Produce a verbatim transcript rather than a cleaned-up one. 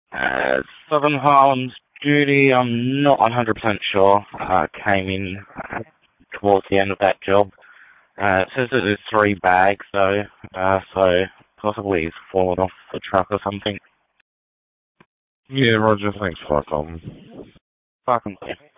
Uh, Southern Highlands duty, I'm not one hundred percent sure. Uh, came in uh, towards the end of that job. Uh, it says that there's three bags though, uh, so possibly he's fallen off the truck or something. Yeah, Roger, thanks for that, Dalton. Fucking clear.